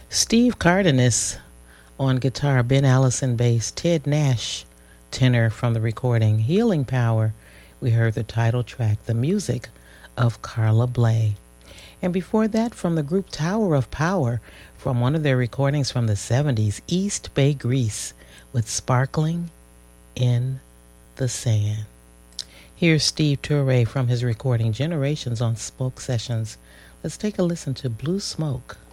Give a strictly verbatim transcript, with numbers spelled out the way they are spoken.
Steve Cardenas on guitar, Ben Allison bass, Ted Nash tenor from the recording Healing Power. We heard the title track, the music of Carla Bley. And before that, from the group Tower of Power, from one of their recordings from the seventies, East Bay Grease with Sparkling in the Sand. Here's Steve Turre from his recording Generations on Smoke Sessions. Let's take a listen to Blue Smoke.